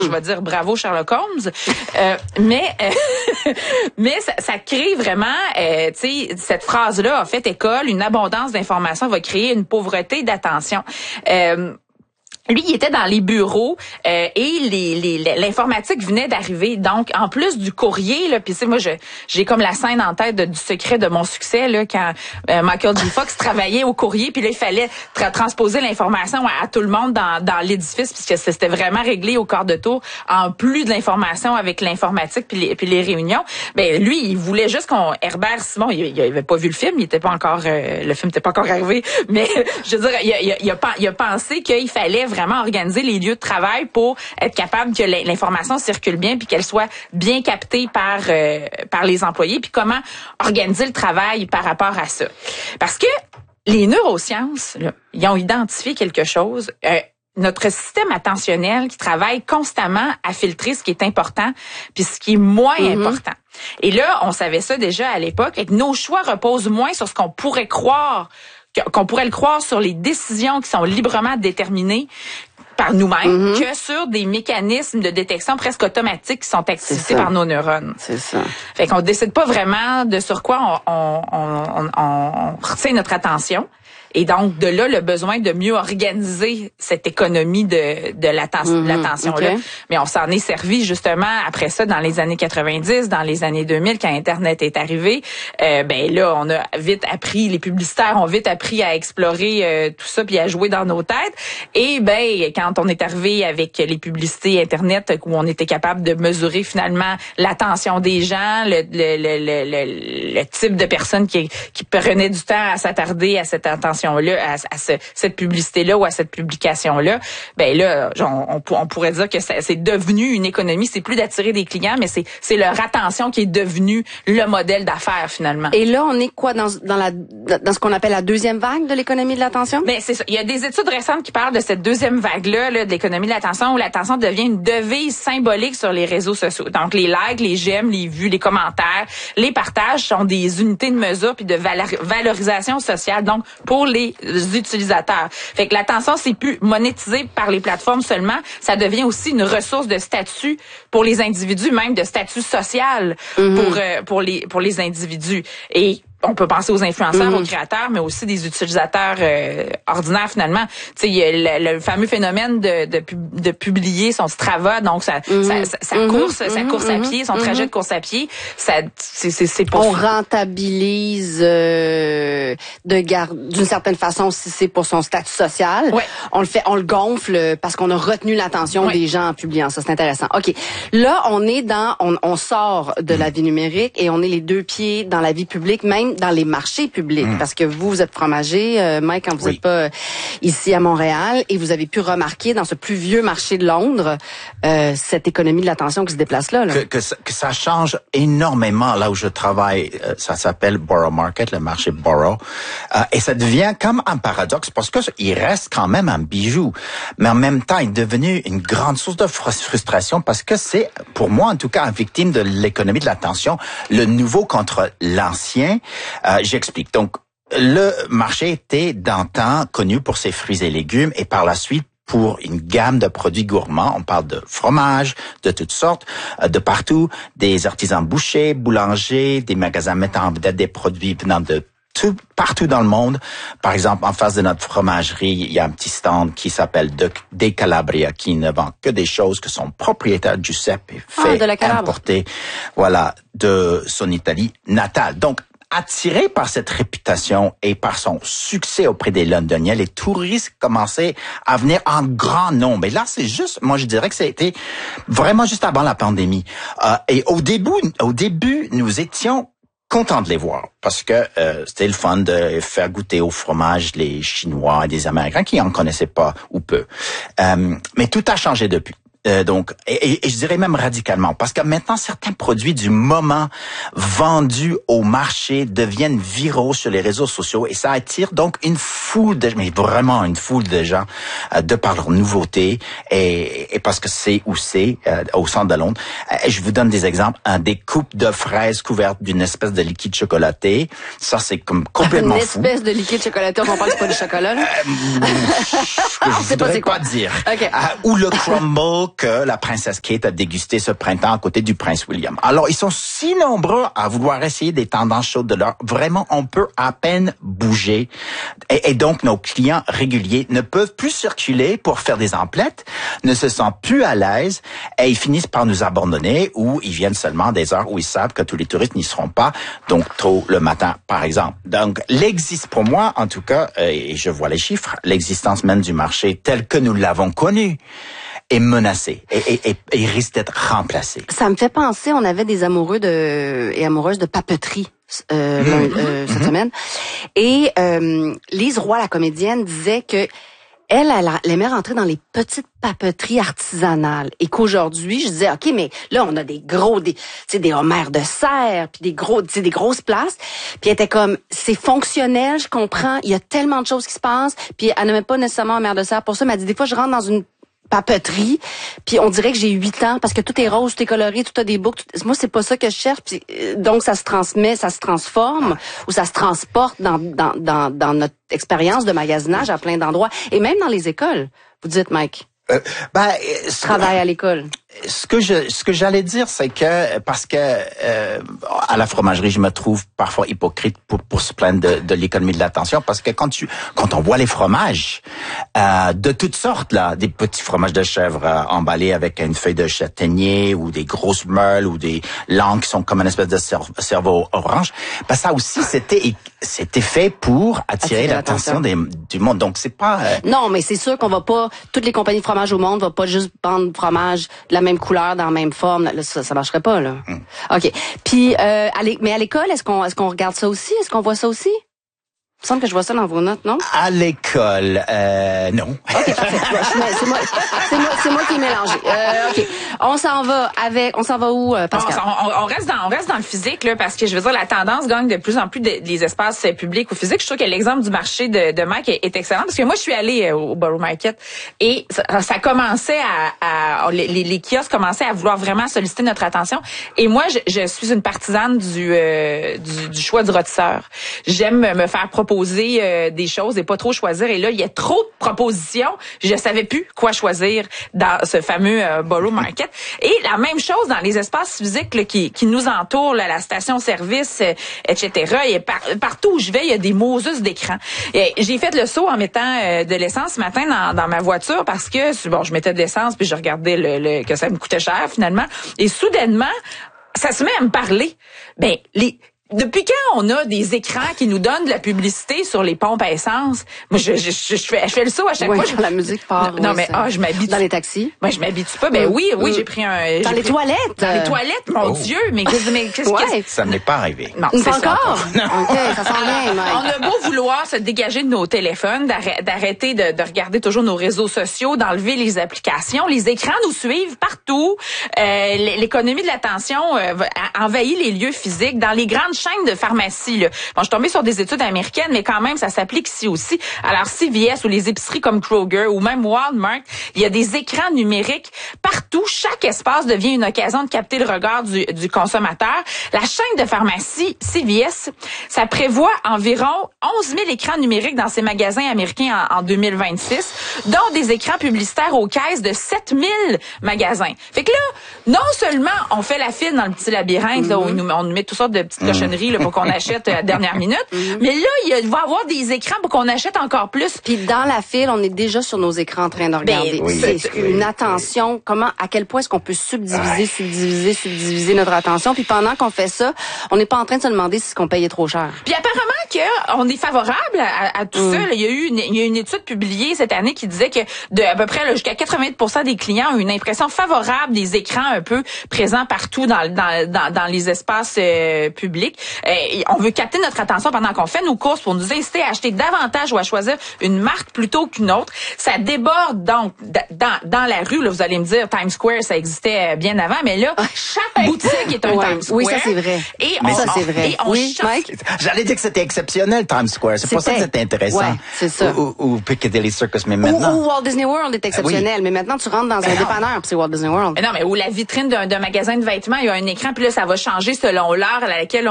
je vais dire bravo Sherlock Holmes. Mais ça crée vraiment, tu sais, cette phrase-là a fait école. Une abondance d'informations va créer une pauvreté d'attention. Lui, il était dans les bureaux et l'informatique venait d'arriver. Donc, en plus du courrier, là, puis moi, j'ai comme la scène en tête du secret de mon succès là, quand Michael J. Fox travaillait au courrier, puis là, il fallait transposer l'information à tout le monde dans l'édifice, puisque c'était vraiment réglé au quart de tour. En plus de l'information avec l'informatique puis les réunions, ben lui, il voulait juste Herbert Simon, il avait pas vu le film, il était pas encore, le film n'était pas encore arrivé, mais je veux dire, il a pensé qu'il fallait vraiment organiser les lieux de travail pour être capable que l'information circule bien puis qu'elle soit bien captée par les employés, puis comment organiser le travail par rapport à ça. Parce que les neurosciences, là, ils ont identifié quelque chose. Notre système attentionnel qui travaille constamment à filtrer ce qui est important puis ce qui est moins important. Et là, on savait ça déjà à l'époque, et que nos choix reposent moins sur ce qu'on pourrait le croire sur les décisions qui sont librement déterminées par nous-mêmes que sur des mécanismes de détection presque automatiques qui sont activés par nos neurones. C'est ça. Fait qu'on décide pas vraiment de sur quoi on retient notre attention. Et donc, de là, le besoin de mieux organiser cette économie de l'attention-là. Mais on s'en est servi, justement, après ça, dans les années 90, dans les années 2000, quand Internet est arrivé. Ben là, on a vite appris, les publicitaires ont vite appris à explorer tout ça puis à jouer dans nos têtes. Et ben, quand on est arrivé avec les publicités Internet, où on était capable de mesurer finalement l'attention des gens, le type de personnes qui prenaient du temps à s'attarder à cette attention-là, cette publicité-là ou à cette publication-là, ben là, on pourrait dire que c'est devenu une économie. C'est plus d'attirer des clients, mais c'est leur attention qui est devenue le modèle d'affaires finalement. Et là, on est quoi dans ce qu'on appelle la deuxième vague de l'économie de l'attention? Ben c'est ça. Il y a des études récentes qui parlent de cette deuxième vague-là de l'économie de l'attention, où l'attention devient une devise symbolique sur les réseaux sociaux. Donc les likes, les j'aime, les vues, les commentaires, les partages sont des unités de mesure puis de valorisation sociale. Donc pour les utilisateurs. Fait que l'attention, c'est plus monétisé par les plateformes seulement, ça devient aussi une ressource de statut pour les individus, même de statut social pour les individus. Et on peut penser aux influenceurs, aux créateurs, mais aussi des utilisateurs ordinaires finalement. Tu sais, il y a le fameux phénomène de publier son Strava, donc sa course à pied, son trajet de course à pied, c'est pour on rentabilise d'une certaine façon si c'est pour son statut social. Ouais. On le gonfle parce qu'on a retenu l'attention des gens en publiant ça. C'est intéressant. OK. Là, on sort de la vie numérique et on est les deux pieds dans la vie publique, même dans les marchés publics, parce que vous êtes fromager, Mike, quand vous n'êtes pas ici à Montréal, et vous avez pu remarquer dans ce plus vieux marché de Londres cette économie de l'attention qui se déplace là. Que ça change énormément là où je travaille. Ça s'appelle Borough Market, le marché Borough, et ça devient comme un paradoxe parce que il reste quand même un bijou, mais en même temps il est devenu une grande source de frustration parce que c'est, pour moi en tout cas, un victime de l'économie de l'attention, le nouveau contre l'ancien. J'explique. Donc, le marché était d'antan connu pour ses fruits et légumes et par la suite pour une gamme de produits gourmands. On parle de fromage, de toutes sortes, de partout, des artisans bouchers, boulangers, des magasins mettant en vedette des produits venant de partout dans le monde. Par exemple, en face de notre fromagerie, il y a un petit stand qui s'appelle De Calabria, qui ne vend que des choses que son propriétaire Giuseppe fait importer, de son Italie natale. Donc, attiré par cette réputation et par son succès auprès des Londoniens, les touristes commençaient à venir en grand nombre. Et là, c'est juste, moi je dirais que c'était vraiment juste avant la pandémie. Et au début, nous étions contents de les voir parce que c'était le fun de faire goûter au fromage les Chinois et des Américains qui en connaissaient pas ou peu. Mais tout a changé depuis. Donc, et je dirais même radicalement, parce que maintenant certains produits du moment vendus au marché deviennent viraux sur les réseaux sociaux et ça attire donc une foule mais vraiment une foule de gens de par leur nouveauté et parce que c'est où c'est au centre de Londres. Et je vous donne des exemples, des coupes de fraises couvertes d'une espèce de liquide chocolaté. Ça c'est comme complètement fou. Une espèce de liquide chocolaté, on comprend que c'est pas du chocolat là. Je voudrais pas dire. Okay. Ou le crumble que la princesse Kate a dégusté ce printemps à côté du prince William. Alors, ils sont si nombreux à vouloir essayer des tendances chaudes de l'heure. Vraiment, on peut à peine bouger. Et donc, nos clients réguliers ne peuvent plus circuler pour faire des emplettes, ne se sentent plus à l'aise et ils finissent par nous abandonner ou ils viennent seulement des heures où ils savent que tous les touristes n'y seront pas, donc tôt le matin, par exemple. Donc, pour moi, en tout cas, et je vois les chiffres, l'existence même du marché tel que nous l'avons connu est menacée et risque d'être remplacée. Ça me fait penser, on avait des amoureux et amoureuses de papeterie cette semaine. Et Lise Roy, la comédienne, disait que elle aimait rentrer dans les petites papeteries artisanales. Et qu'aujourd'hui, je disais, OK, mais là, on a des homères de serre, puis des grosses places. Puis elle était comme, c'est fonctionnel, je comprends, il y a tellement de choses qui se passent. Puis elle n'aimait pas nécessairement homère de serre pour ça, mais elle dit, des fois, je rentre dans une papeterie, puis on dirait que j'ai 8 ans parce que tout est rose, tout est coloré, tout a des boucles. Moi, c'est pas ça que je cherche. Puis, donc, ça se transmet, ça se transforme ou ça se transporte dans notre expérience de magasinage à plein d'endroits. Et même dans les écoles. Vous dites, Mike? Je travaille à l'école. Ce que j'allais dire, c'est que parce que à la fromagerie, je me trouve parfois hypocrite pour se plaindre de l'économie de l'attention, parce que quand on voit les fromages de toutes sortes là, des petits fromages de chèvre emballés avec une feuille de châtaignier ou des grosses meules ou des langues qui sont comme une espèce de cerveau orange, ça aussi c'était fait pour attirer l'attention du monde. Donc c'est pas Non, mais c'est sûr qu'on va pas, toutes les compagnies de fromage au monde vont pas juste vendre fromage de la même couleur, dans la même forme. Là, ça marcherait pas, là. OK. Puis, mais à l'école, est-ce qu'on regarde ça aussi? Est-ce qu'on voit ça aussi? Il me semble que je vois ça dans vos notes, non? À l'école, non. OK, parfait. C'est moi qui ai mélangé. OK. On s'en va où, Pascal? On reste dans le physique, là, parce que je veux dire, la tendance gagne de plus en plus des espaces publics ou physiques. Je trouve que l'exemple du marché de Mike est excellent, parce que moi, je suis allée au Borough Market et ça commençait les kiosques commençaient à vouloir vraiment solliciter notre attention. Et moi, je suis une partisane du choix du rôtisseur. J'aime me faire proposer des choses et pas trop choisir. Et là, il y a trop de propositions. Je savais plus quoi choisir dans ce fameux Borough Market. Et la même chose dans les espaces physiques là, qui nous entourent, là, la station-service, etc. Et partout où je vais, il y a des Moses d'écran. J'ai fait le saut en mettant de l'essence ce matin dans ma voiture parce que je mettais de l'essence puis je regardais que ça me coûtait cher finalement. Et soudainement, ça se met à me parler. Depuis quand on a des écrans qui nous donnent de la publicité sur les pompes à essence? Moi, je fais le saut à chaque fois. Quand la musique part. Non, mais je m'habitue. Dans les taxis? Moi, je m'habitue pas. Oui, j'ai pris un... Dans les toilettes? Dans les toilettes, mon Dieu! Mais qu'est-ce que... Ça m'est pas arrivé. Non, c'est encore? OK, ça sent bien, Mike. On a beau vouloir se dégager de nos téléphones, d'arrêter de regarder toujours nos réseaux sociaux, d'enlever les applications. Les écrans nous suivent partout. L'économie de l'attention envahit les lieux physiques. Dans les grandes chaînes de pharmacie, là. Bon, je suis tombée sur des études américaines, mais quand même, ça s'applique ici aussi. Alors, CVS ou les épiceries comme Kroger ou même Walmart, il y a des écrans numériques partout. Chaque espace devient une occasion de capter le regard du consommateur. La chaîne de pharmacie CVS, ça prévoit environ 11 000 écrans numériques dans ses magasins américains en 2026, dont des écrans publicitaires aux caisses de 7 000 magasins. Fait que là, non seulement on fait la file dans le petit labyrinthe, là, où on nous met toutes sortes de petites cochonneries là, pour qu'on achète à la dernière minute, mais là, il va y avoir des écrans pour qu'on achète encore plus. Puis dans la file, on est déjà sur nos écrans en train de regarder. C'est une attention, à quel point est-ce qu'on peut subdiviser notre attention, puis pendant qu'on fait ça, on n'est pas en train de se demander si ce qu'on paye est trop cher. Puis apparemment qu'on est favorable à tout ça. Là. Il y a eu une étude publiée cette année qui disait que à peu près jusqu'à 80% des clients ont une impression favorable des écrans un peu présents partout dans les espaces publics. On veut capter notre attention pendant qu'on fait nos courses pour nous inciter à acheter davantage ou à choisir une marque plutôt qu'une autre. Ça déborde donc dans la rue. Là, vous allez me dire, Times Square, ça existait bien avant, mais là, chaque boutique est un Times Square. Oui, ça c'est vrai. C'est vrai. Et on Mike? J'allais dire que c'était exceptionnel, Times Square. C'est pour ça que c'était intéressant. Ouais, c'est ça. Ou Piccadilly Circus, mais maintenant. Ou Walt Disney World est exceptionnel, mais maintenant tu rentres dans un dépanneur, puis c'est Walt Disney World. Mais non, mais où la vitrine d'un magasin de vêtements, il y a un écran, puis là, ça va changer selon l'heure à laquelle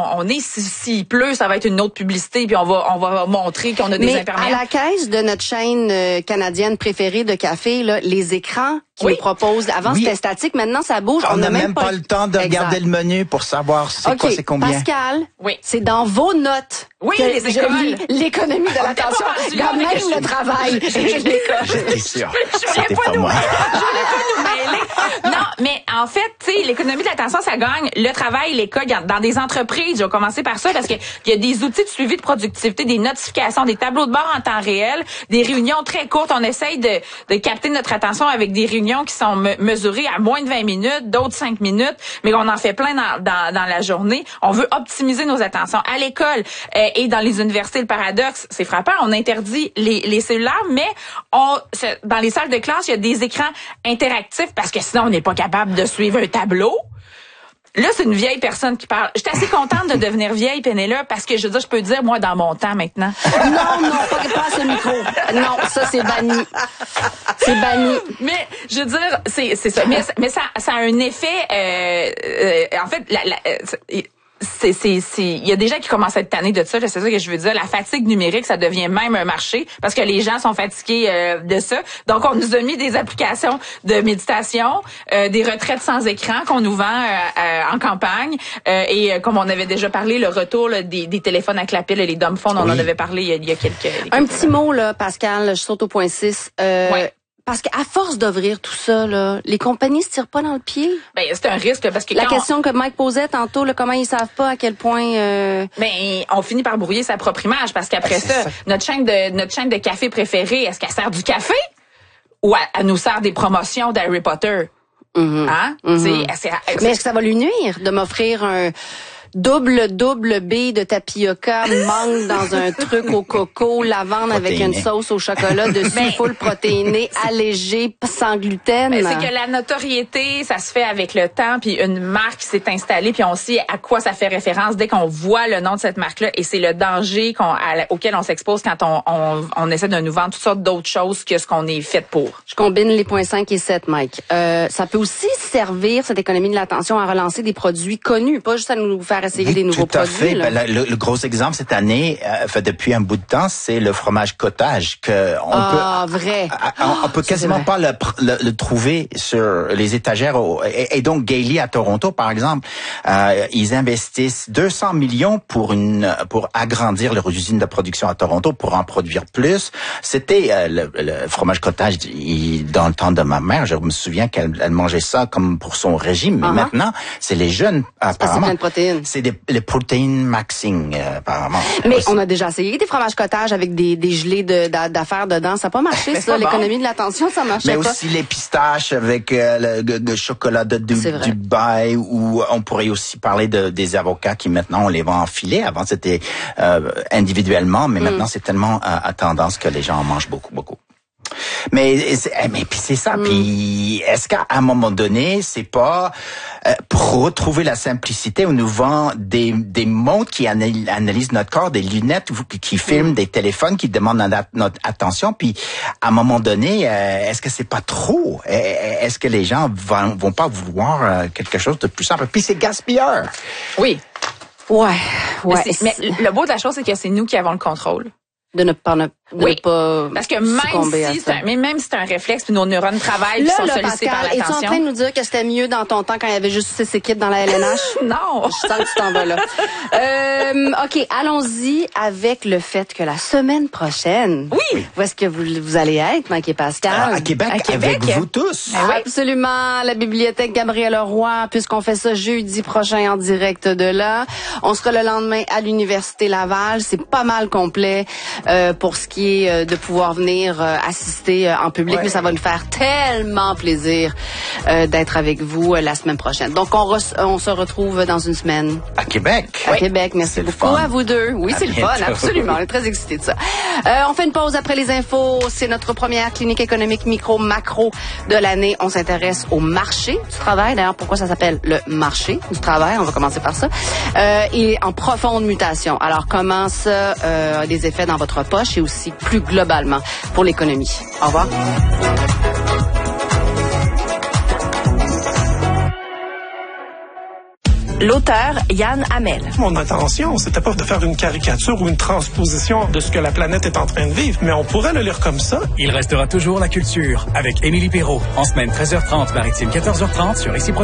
on est. S'il pleut, ça va être une autre publicité, puis on va montrer qu'on a des imperméables. Mais à la caisse de notre chaîne canadienne préférée de café, là, les écrans qui nous proposent, avant c'était statique, maintenant ça bouge. On n'a même pas le temps de regarder le menu pour savoir c'est quoi, c'est combien. Pascal, c'est dans vos notes. Oui, les écoles. L'économie de l'attention. Regarde même le travail. J'étais sûr. C'était pas moi. Je voulais pas nous mêler. Non, mais en fait, tu sais, l'économie de l'attention, ça gagne le travail, l'école, dans des entreprises. Je vais commencer par ça parce que il y a des outils de suivi de productivité, des notifications, des tableaux de bord en temps réel, des réunions très courtes. On essaye de capter notre attention avec des réunions qui sont mesurées à moins de 20 minutes, d'autres 5 minutes, mais on en fait plein dans la journée. On veut optimiser nos attentions. À l'école et dans les universités, le paradoxe, c'est frappant, on interdit les cellulaires, mais dans les salles de classe, il y a des écrans interactifs parce que sinon, on n'est pas capable de suivre un tableau. Là, c'est une vieille personne qui parle. J'étais assez contente de devenir vieille, Pénélope, parce que je veux dire, je peux dire, moi, dans mon temps, maintenant. Non, pas ce micro. Non, ça, c'est banni. C'est banni. Mais, je veux dire, c'est ça. Mais ça a un effet, en fait, il y a des gens qui commencent à être tannés de ça, c'est ça que je veux dire. La fatigue numérique, ça devient même un marché parce que les gens sont fatigués de ça. Donc, on nous a mis des applications de méditation, des retraites sans écran qu'on nous vend en campagne. Et comme on avait déjà parlé, le retour là, des téléphones à clapet, les dumb phones, on en avait parlé il y a quelques Un petit mot, là, Pascal, je saute au point 6. Parce qu'à force d'ouvrir tout ça, là, les compagnies se tirent pas dans le pied. Ben c'est un risque parce que la question que Mike posait tantôt, là, comment ils savent pas à quel point. Ben on finit par brouiller sa propre image parce qu'après ça, notre chaîne de café préférée, est-ce qu'elle sert du café ou elle nous sert des promotions d'Harry Potter? Hein? Mais est-ce que ça va lui nuire de m'offrir un double B de tapioca, mangue dans un truc au coco, lavande avec une sauce au chocolat dessus, full protéiné, allégé, sans gluten? C'est que la notoriété, ça se fait avec le temps, puis une marque s'est installée, puis on sait à quoi ça fait référence dès qu'on voit le nom de cette marque-là, et c'est le danger auquel on s'expose quand on essaie de nous vendre toutes sortes d'autres choses que ce qu'on est fait pour. Je combine les points 5 et 7, Mike. Ça peut aussi servir, cette économie de l'attention, à relancer des produits connus, pas juste à nous faire essayer des nouveaux produits. Tout à fait. Le gros exemple cette année, depuis un bout de temps, c'est le fromage cottage que on peut quasiment pas le trouver sur les étagères. Et donc Gailey à Toronto, par exemple, ils investissent 200 millions pour agrandir leur usine de production à Toronto pour en produire plus. C'était le fromage cottage dans le temps de ma mère. Je me souviens qu'elle mangeait ça comme pour son régime. Mais maintenant, c'est les jeunes apparemment. C'est plein de protéines. C'est les protéines maxing, apparemment. Mais on a déjà essayé des fromages cottage avec des gelées d'affaires dedans. Ça n'a pas marché, ça. L'économie de l'attention, ça marchait pas. Mais aussi les pistaches avec le chocolat de Dubaï, ou on pourrait aussi parler des avocats qui maintenant on les vend en filet. Avant c'était individuellement, mais maintenant c'est tellement à tendance que les gens en mangent beaucoup, beaucoup. Mais puis c'est ça. Puis est-ce qu'à un moment donné, c'est pas pour retrouver la simplicité, on nous vend des montres qui analysent notre corps, des lunettes qui filment, des téléphones qui demandent notre attention. Puis à un moment donné, est-ce que c'est pas trop? Est-ce que les gens vont pas vouloir quelque chose de plus simple? Puis c'est gaspilleur. Oui. Ouais. Mais le beau de la chose, c'est que c'est nous qui avons le contrôle. De ne pas parce que même si c'est un réflexe, puis nos neurones travaillent, puis sont sollicités par l'attention. Es-tu en train de nous dire que c'était mieux dans ton temps quand il y avait juste 6 équipes dans la LNH? Non. Je sens que tu t'en vas là. OK, allons-y avec le fait que la semaine prochaine, où est-ce que vous allez être, Mike et Pascal? À Québec, avec vous tous. Absolument, la bibliothèque Gabriel Roy, puisqu'on fait ça jeudi prochain en direct de là. On sera le lendemain à l'Université Laval. C'est pas mal complet pour ce qui est de pouvoir venir assister en public, mais ça va nous faire tellement plaisir d'être avec vous la semaine prochaine. Donc, on se retrouve dans une semaine. À Québec. À Québec, merci beaucoup à vous deux. Oui, c'est le fun, absolument. On est très excités de ça. On fait une pause après les infos. C'est notre première clinique économique micro-macro de l'année. On s'intéresse au marché du travail. D'ailleurs, pourquoi ça s'appelle le marché du travail? On va commencer par ça. Et en profonde mutation. Alors, comment ça a des effets dans votre poche et aussi plus globalement pour l'économie. Au revoir. L'auteur, Yann Hamel. Mon intention, c'était pas de faire une caricature ou une transposition de ce que la planète est en train de vivre, mais on pourrait le lire comme ça. Il restera toujours la culture avec Émilie Perrault, en semaine 13h30, maritime 14h30 sur Ici